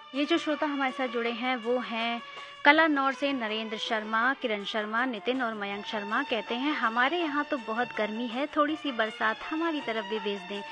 ये जो श्रोता हमारे साथ जुड़े हैं वो हैं कलानौर से नरेंद्र शर्मा, किरण शर्मा, नितिन और मयंक शर्मा। कहते हैं हमारे यहाँ तो बहुत गर्मी है, थोड़ी सी बरसात हमारी तरफ भी भेज दें।